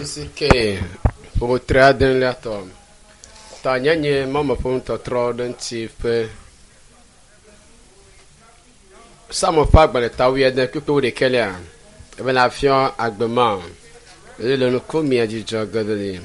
Sike pour trader la tom. Ta nyanye mama pon to troden tipe. Samo pa gbale ta wi eden ku pe de kele an. E ben afion agbeman. Le no komi aji jogadeli.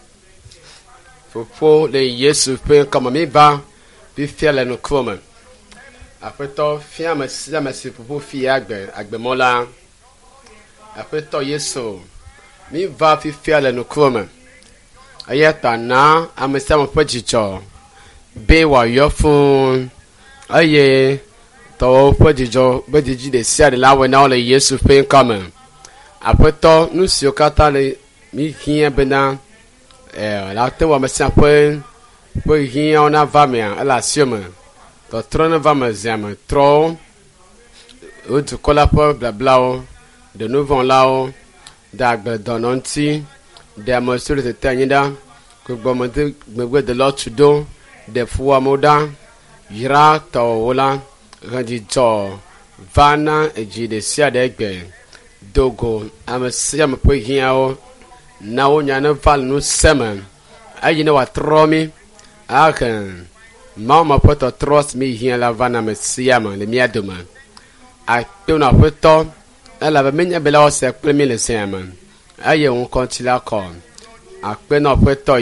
Popo le Yesu pe comme mi ba bi fiele no koma. Après to fiam si ma si popo fi agbeman la. Après to Yesu mi va fi fiele no koma. Ayeta na amesa mo pojijo be wa yo fun aye to pojijo be diji de sia de la we na le Yesu pe come apoto nu si okata le mi hia bena la te wa mesa pe hia ona va me ala sioma to trona va me zama tro o tu kola po bla bla de nouveau lao dagbe dononti de monsieur de tanyida que bomante me de l'autre do de fois moda ira to wala randi to vana e ji de sia de gbe dogo amasia me po hiao na wonya na val no sema ayi na wa tromi akan mama poto trust me hia la vana me sia ma le miadoma a pe na poto la va menya bela o se premier le sema aye on continue comme akpena peto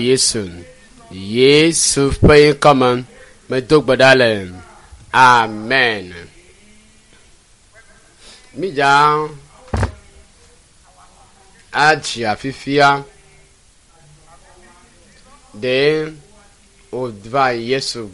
Yesu pe come me dogbadale amen mi ja aji afifia de o va Yesu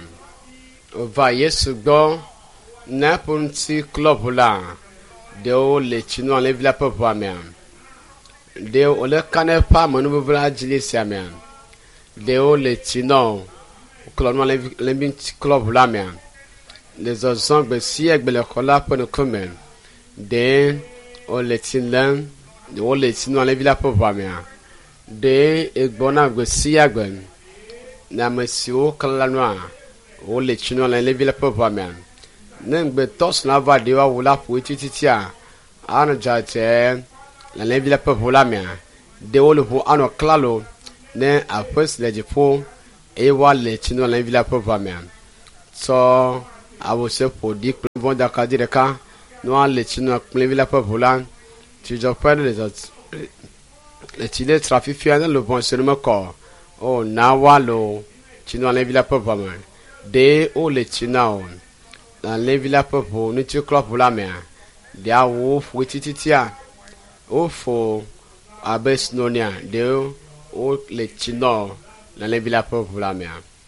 gbo na punti club la de o le chino le villa pop amia de o le kane pa monu bubla jili siamian de o le tino club no le bin club la mian les autres be si egbe le kola pour nous commun de o le tinan de o le tino le villa pour mian de egbona be si agben na mesio kala no o le tino le villa pour mian nengbe tos na va de wa wala pour tititia ana jate la levi la peuple la mia de wolo pour ano clalo ne apres le jipo e wa le chino la levi la peuple mia so abo se pour dire que vont d'accord dire ka no le chino la levi la peuple la tu je parle les autres le chile trafic fiana le bon seulement corps oh na wa lo chino la levi la peuple mia de o le chino la levi la peuple ni tu club la mia de a wo fwitititia Ofo abesnonia de o le chino la levi la peuple la mia